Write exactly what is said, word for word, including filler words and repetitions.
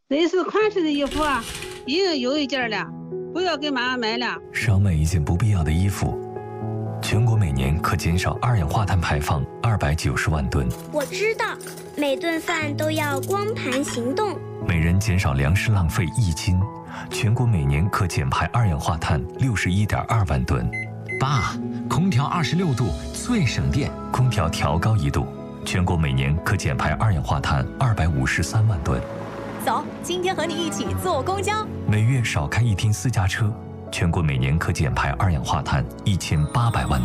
类似款式的衣服啊，已经有一件了，不要给妈妈买了。 少买一件不必要的衣服。全国每年可减少二氧化碳排放二百九十万吨。 我知道，每顿饭都要光盘行动。 每人减少粮食浪费一斤，全国每年可减排二氧化碳六十一点二万吨。 爸，空调二十六度最省电， 空调调高一度，全国每年可减排二氧化碳二百五十三万吨。 走，今天和你一起坐公交。 每月少开一天私家车，全国每年可减排二氧化碳一千八百万吨。